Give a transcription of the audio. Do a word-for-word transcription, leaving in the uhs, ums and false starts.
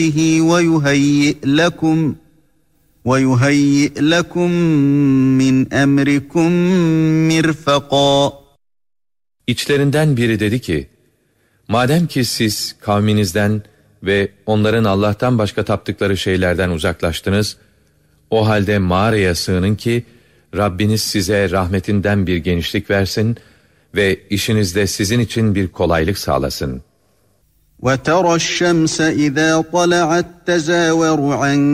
وَيُهَيِّئْ لَكُمْ وَيُهَيِّئْ لَكُمْ مِنْ أَمْرِكُمْ مِرْفَقًا. İçlerinden biri dedi ki, madem ki siz kavminizden ve onların Allah'tan başka taptıkları şeylerden uzaklaştınız, o halde mağaraya sığının ki Rabbiniz size rahmetinden bir genişlik versin ve işinizde sizin için bir kolaylık sağlasın. وَتَرَى الشَّمْسَ إِذَا طَلَعَتْ تَزَاوَرُ عَنْ